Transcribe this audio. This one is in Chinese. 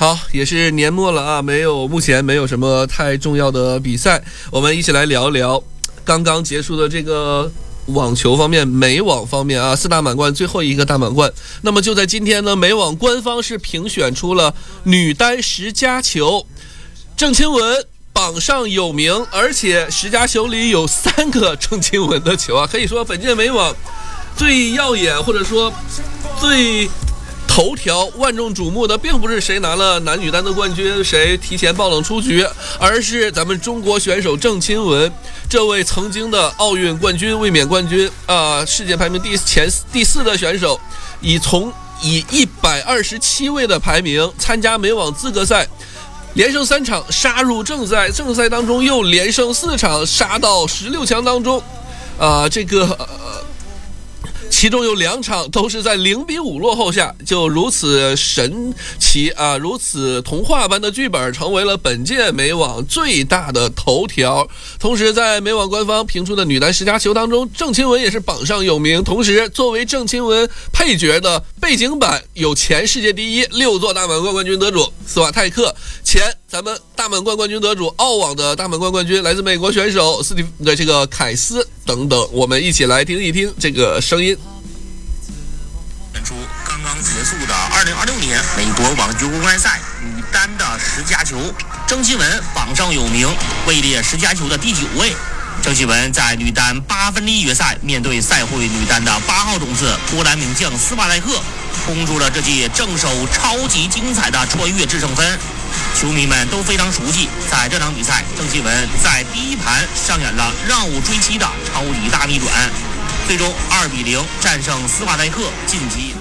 好，也是年末了啊，目前没有什么太重要的比赛，我们一起来聊一聊刚刚结束的这个网球方面，美网方面啊，4大满贯最后一个大满贯。那么就在今天呢，美网官方是评选出了女单10佳球，郑钦文榜上有名，而且10佳球里有3个郑钦文的球啊，可以说本届美网最耀眼或者说最头条万众瞩目的并不是谁拿了男女单的冠军，谁提前爆冷出局，而是咱们中国选手郑钦文，这位曾经的奥运冠军、卫冕冠军世界排名第4的选手，以127位的排名参加美网资格赛，连胜3场杀入正赛，正赛当中又连胜4场杀到16强当中，其中有2场都是在0-5落后下，就如此神奇啊，如此童话般的剧本成为了本届美网最大的头条。同时在美网官方评出的女单10佳球当中，郑钦文也是榜上有名。同时作为郑钦文配角的背景板有前世界第一6座大满贯冠军得主斯瓦泰克，前咱们大满贯冠军得主澳网的大满贯冠军来自美国选手凯斯等等，我们一起来听一听这个声音。 出刚刚结束的2026年美国网球公开赛女单的10佳球，郑钦文榜上有名，位列10佳球的第9位。郑钦文在女单8分之一决赛面对赛会女单的8号种子波兰名将斯瓦泰克，轰出了这记正手超级精彩的穿越制胜分。球迷们都非常熟悉，在这场比赛，郑钦文在第一盘上演了让五追七的超级大逆转，最终2-0战胜斯瓦泰克晋级。